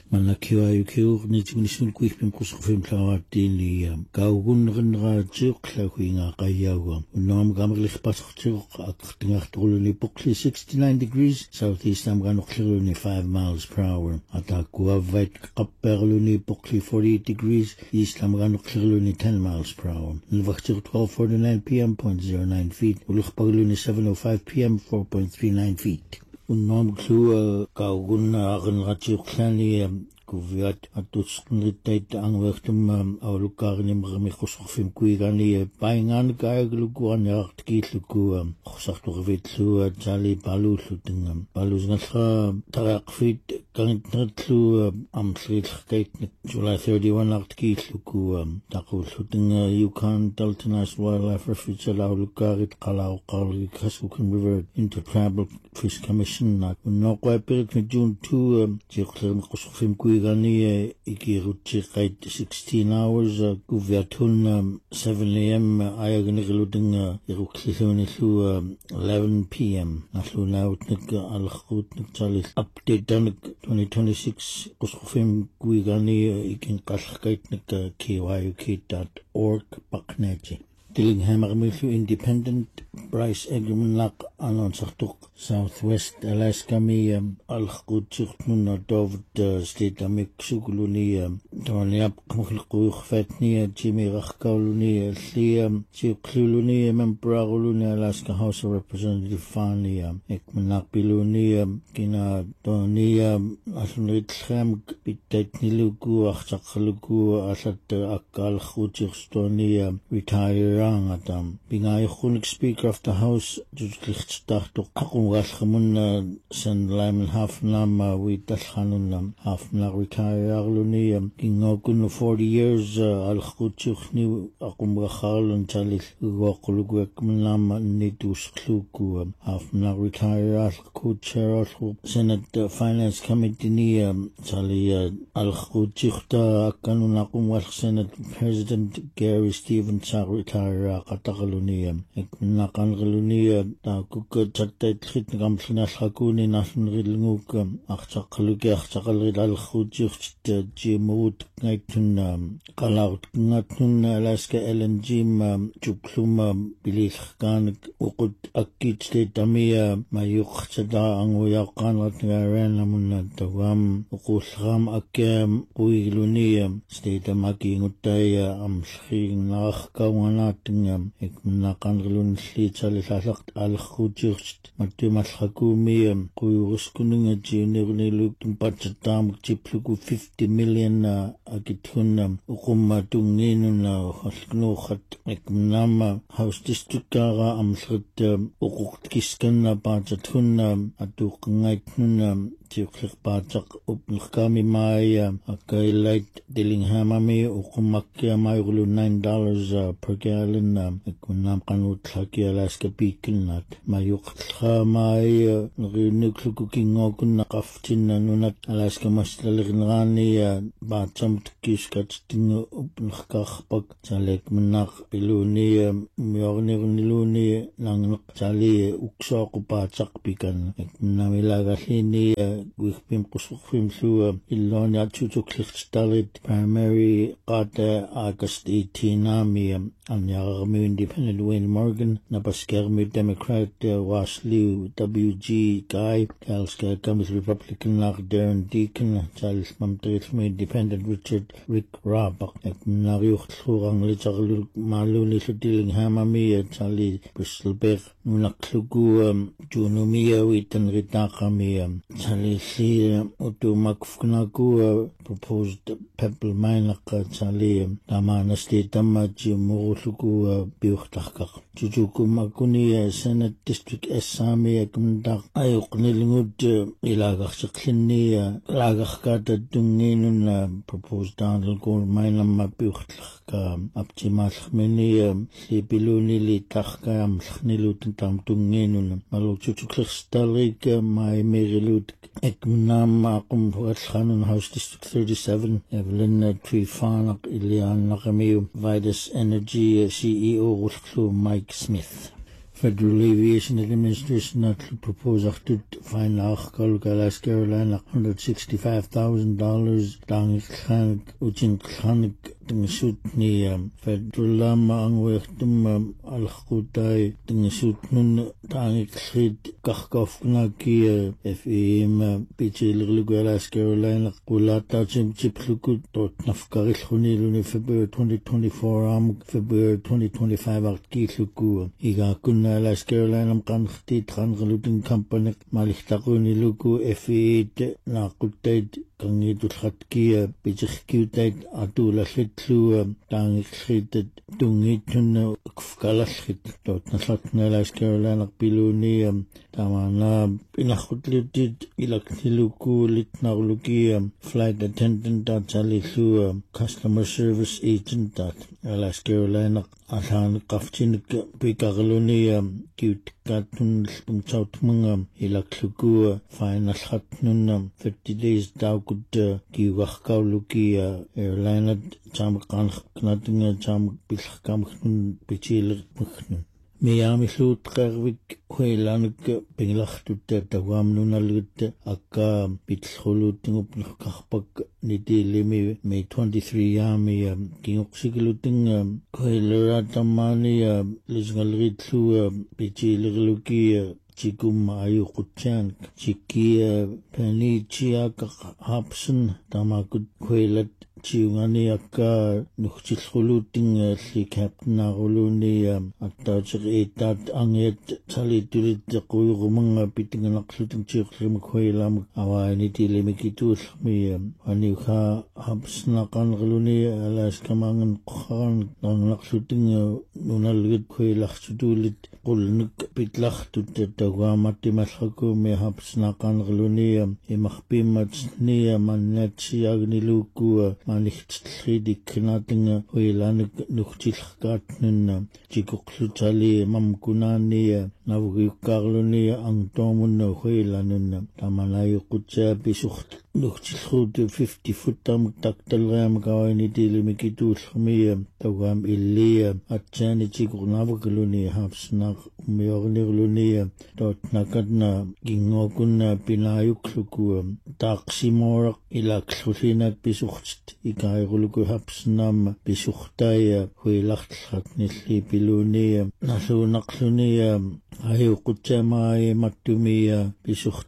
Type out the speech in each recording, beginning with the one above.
Malakiwa yukiur ni tignisun kuipim kusufim tlawattini kaugun renraatiuqla kuinga qayawa unnam gamrlich pasqtiuq aqtingartuluni puqli 69 degrees southeast amganuqliruni 5 miles per hour atakuavait qapperluni puqli 48 degrees east amganuqliruni 10 miles per hour nilvaqtir 12:49 p.m. 0.09 feet ulqpagluni 7:05 p.m. 4.39 feet unnam klua kaugun renraatiuqlani kuviat atusqnrittait angwertum awlukaarnim ramiqusqfim kuigani paingan kaaglukuan yartkiilluku qorsartuqvitlu tali palullutingam palusngalra taraqfit kangitnertlu amslilqait July 31 artkiilluku taqullutinga Yukon Deltanas Wildlife Refuge awlukaarit qalauqarli Kaskukan River Intertribal Fish Commission noqapirit June 2 jiqlermiqusqfim Gani ikirutchiqait 16 hours kuviatun 7 a.m. ayagnigluting iruklilunillu 11 p.m. Nalunautnik alkhutnik chalis update danik 2026 kusqufim kuigani ikinqalqaitnik kyuk.org paqnaji Dillingham Armillu Independent Bryce Egerman annonsartuq Southwest Alaska mi alquttirtnuna David State amiksugluni toniap qmuqlquuqfatni timirarkauluni alli tiuqluluni membraruluni Alaska House of Representative fani ekmanaqpiluni kina tonia asunritlham pittaitniluku artaqluku allat akkalquttirstoni retire Atam Bingaikhunik Speaker of the House Judlichtachtuk Aqungalchamun Sen Lyman Hafnam Witalhanunam Hafna retire Kingokun 40 years Alkhutuchni Aqumgachalun Chalit Gokuluguekmanam Nituskluku Hafna retire Alkhucher Senate Finance Committee ni Chali Alkhutuchta Akanunakumwal Senate President Gary Stevens retire qataqaluni eknaqanqaluni taakuk chattait khitngamlnalhakuni nalnrilnguk archaqaluki archaqalril alkhuutiucht jimut ngaitun qalaut ngatun Alaska LNG chuklum bililqanik uqut akkit tamia mayuqchada anguyaqanat ngaranlamun tawam uqulram akkam uiluni state maki ngutaya amlhinaq kawanatngam eknaqanrlun llitsalillalaq alkhutiurt mattimalhakumi quyuruskununga jinernilu tumpatsatam chipluku 50 million akithunam uqummatunginuna halknuqat eknama House District kara amlrit uquqtkiskanna paatsathunna atuqngaitnunna tiuqliqpaataq upnqkami maaya akailait Dillingham ami uqummakkia maayurlu $9 per gallon ekunam qanutlaki Alaska piikinnat mayuqtlqa maaya nrinukluku kingokun qaftinna nunat Alaska maslalirnrani baatsamt kiskattinga upnqkarpak salek mnaq piluni miornirniluni langneq sali uksoqupaatsaq pikan eknamilagallini Gwipim qusqufim lu illoni atsutukliqtarit primary qata August 18 anyarmi Independent Wayne Morgan napaskermi Democrat Wasli WG Guy Kalska Comes Republican Darren Deacon Charles Mamtritmi Independent Richard Rick Rabak eknariuqtlurang litarlu maluni Dillingham ami Charlie Bristolberg nunaqlugu junumia witanritaqami Charlie utumakfnaku proposed pebble mine Charlie Damana State Damaji Muruluku Biuchtaka Jujuku Makuni Senate District Esami Ekmdak Ayuqnilngud Ilagachklini Lagakata Dunginun proposed Donald Gold Mine Mabiuchtlaka Aptimalmini Lipiluni Litaka Mnilutam Dunginun Maluchuklistalik my Merilut Ekmnam Akum Khanun House District 37 Evelyn Trifanak Ilian Nakamiu Vidas Energy CEO Ulklu Mike Smith Federal Aviation Administration actually proposed to fine Alaska Carolina $165,000 dang khanik uchin khanik tingisut ni federal lama ang wechtum alkhutay tingisut nun dang khid kakhkaf na ki FEM pichilglu Alaska Carolina kulata chipchipluku tot nafkaril khuniluni February 2024 am February 2025 artikluku iga Alaska Carolina kankhti trangalutin company malihtaquniluku FET naquttait kangitulhatkia pichikkiutait atuulallatlu taangikritet tungitun kfkalallit totnallatna Alaska Carolina piluni tamana inahutlutit ilaktiluku litnarluki flight attendant tatsalillu customer service agent tat Alaska Carolina alan qafchinik pikarluni kiutkatun punchautmunga ilakluku finalhatnun 30 days daukut kiuarkauluki airline chamqan knatinga cham pilhkamknun pichilirmuknun Miami Lutgervik Huelanik Pinglachtutte Tawamnunalgut Aka Pitlutingup Karpak Nitilimi May 23 Yami Kingoxiluting Hueleratamani Lisgalritlu Pichilirluki Chikum Ayukuchan Chiki Penichia Hapson Tamakut Huelat Chiungani akka nukhchilkhuluting li captain aruluni attachig etat anget salitulit quyugumanga pitinganaqluting chiqlim khoilam awani tilimikitul mi anikha habsnaqan gluni alaskamang qhan naqluting nunalgit khoilachtulit qulnik pitlachtut tawamati malhaku me habsnaqan gluni imaqpimatsni mannatsi agniluku Manichtlidik Knatinga Huelanik Nuchtilkatnun Chikuklutali Mamkunani Navukarluni Angtomun Huelanun Tamanayukutsa Bisucht Nuchtilhut 50 Futam Taktalram Kawani Tilimikitul Tawam Ilia Atchani Chikunavakaluni Hapsnak Miornirluni Dot Nakadna Gingokuna Pinayukluku Taksimorak Ilaklusinak Bisucht Ikairuluku Hapsnam Bisuchtaya Huelachtlatnili Piluni Nasunaklunia Ayukutsamai Matumia Bisucht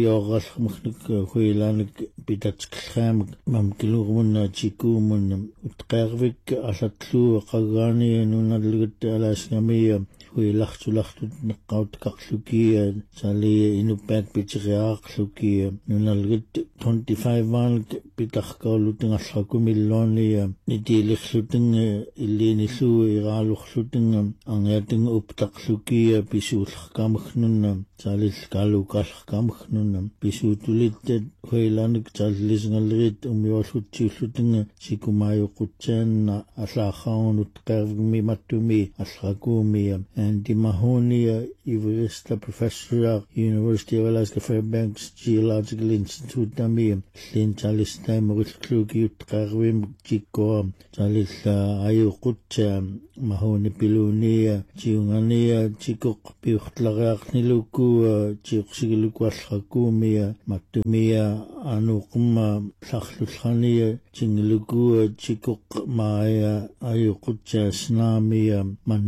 Yogalmkhnik Huelanik Pitatskham Mamkilurmun Chikumun Utqarvik Alatlu Qagani Nunalgut Alaskami Huelachulachtut Naqaut Kakluki Sali Inupat Pichriaqluki Nunalgut 25 Van Pitaqkaluting Aslakumiloni Nitilikluting Ilinisu Iralukhluting Angating Uptaqluki Pisulkamkhnun Salil Kalukalkamkhnun Pisutulit Huelanik Chalisngalrit Umiolutchilluting Chikumayukutchen Aslahaun Utqarvmi Matumi Aslakumi and Dimahoni Iverista Professor University of Alaska Fairbanks Geological Institute Dami Lin Chalis Time Rutkluki Utqarvim Chiko Chalis Ayukutcha Mahoni Pilunia Chiungania Chikuk Piutlagak Niluku Chiksigluku Aslakumi Matumia Anukuma Sakhlukhania Chingluku Chikuk Maya Ayukutcha Snamia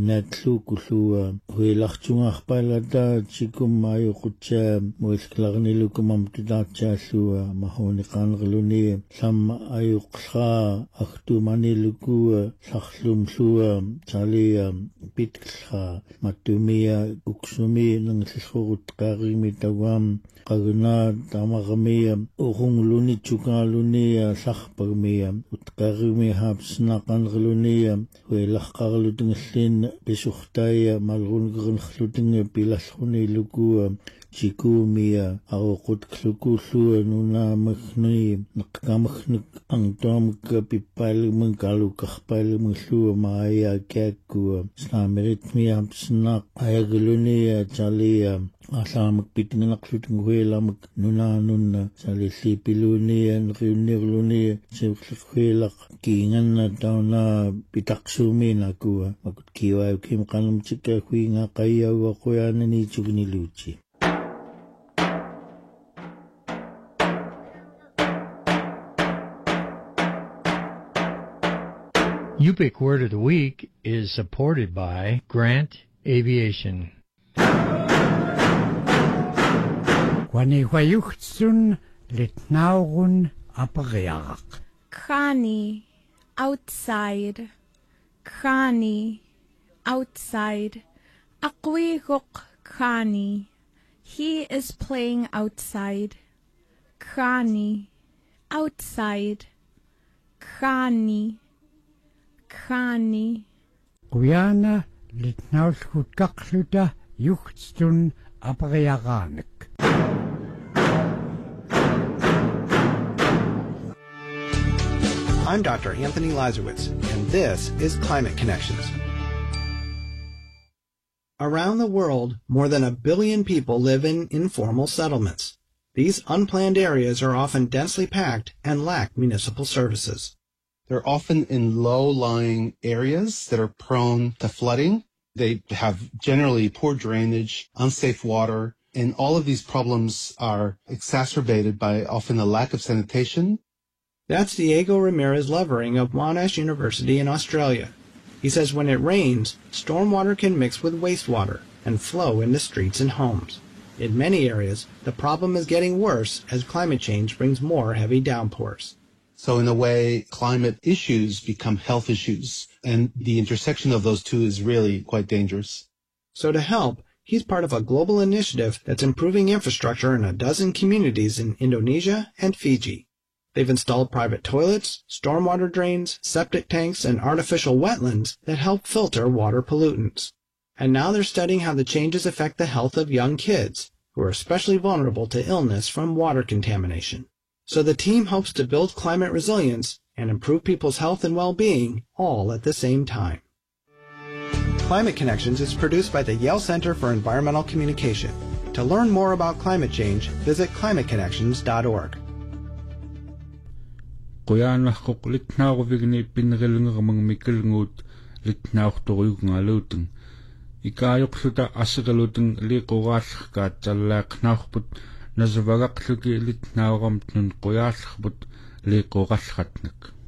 Manatlukulua Huelachungach Palata Chikum Ayukutcha Muisklagnilukum Amtidachaslua Mahoni Kangluni Sam Ayukha Achtumaniluku Sakhlum Sua Chalia Pitkha Matumia Uksumi Nangshurut Karimi Tawam Kagna Tamagami Urungluni Chukalunia Sakhpagmia Utkarimi Habsna Kangluni Huelachkarluting Bisuchtaya Malrungren Khluting Pilashuni Luku Chikumia, Arokut Klukulu, Nuna Machni, Nakamachnik, Angdom Kapipalimun Kalukapalimun Shua Maya Kakua, Snameritmia, Snak, Ayagulunia, Chalia, Asamak Pitinanak Huelam, Nuna Nuna, Salisi Pilunia, and Runirlunia, Silkwilak, Kingan, Dona, Pitaksumi, Nakua, Makukiwa, Kim Kanam Chika, Queen Akaya, Wakoyan, and Ichugniluchi. Yupik Word of the Week is supported by Grant Aviation. Wanihwayuchtsun litnaurun apareak. Krani, outside. Krani, outside. Akwihok Krani. He is playing outside. Krani, outside. Krani. Krani. Kuyana litnauskut kakluta yuchtsun apareaganik. I'm Dr. Anthony Lazarowitz, and this is Climate Connections. Around the world, more than 1 billion people live in informal settlements. These unplanned areas are often densely packed and lack municipal services. They're often in low-lying areas that are prone to flooding. They have generally poor drainage, unsafe water, and all of these problems are exacerbated by often a lack of sanitation. That's Diego Ramirez Levering of Monash University in Australia. He says when it rains, stormwater can mix with wastewater and flow into streets and homes. In many areas, the problem is getting worse as climate change brings more heavy downpours. So in a way, climate issues become health issues, and the intersection of those two is really quite dangerous. So to help, he's part of a global initiative that's improving infrastructure in 12 communities in Indonesia and Fiji. They've installed private toilets, stormwater drains, septic tanks, and artificial wetlands that help filter water pollutants. And now they're studying how the changes affect the health of young kids, who are especially vulnerable to illness from water contamination. So the team hopes to build climate resilience and improve people's health and well-being all at the same time. Climate Connections is produced by the Yale Center for Environmental Communication. To learn more about climate change, visit climateconnections.org. Qoyaanarquq litnaaruvigni pinnerilungermang mikilnguut litnaartoruyugngaluuteng ikaayoqluta assiqaluteng liiquraallерkaat tallaaqnaarput nasavagaqluki litnaaramtnun qoyaallerput liiqurallratnak.